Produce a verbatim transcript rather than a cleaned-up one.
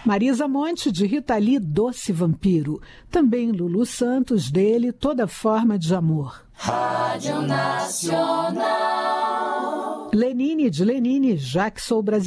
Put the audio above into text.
Marisa Monte, de Rita Lee, Doce Vampiro. Também Lulu Santos, dele, Toda Forma de Amor. Rádio Nacional. Lenine, de Lenine, Já que Sou Brasileira.